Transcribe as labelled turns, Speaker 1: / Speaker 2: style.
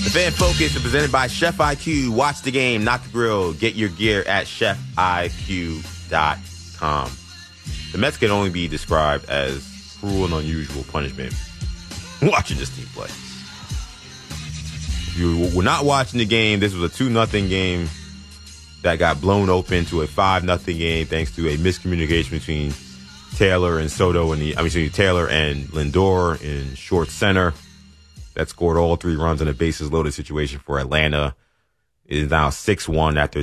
Speaker 1: The Fan Focus is presented by Chef IQ. Watch the game, not the grill. Get your gear at chefiq.com. The Mets can only be described as cruel and unusual punishment watching this team play. If you were not watching the game, this was a 2-0 game that got blown open to a 5-0 game thanks to a miscommunication between Taylor and Soto Taylor and Lindor in short center. That scored all 3 runs in a bases loaded situation for Atlanta. It is now 6-1 after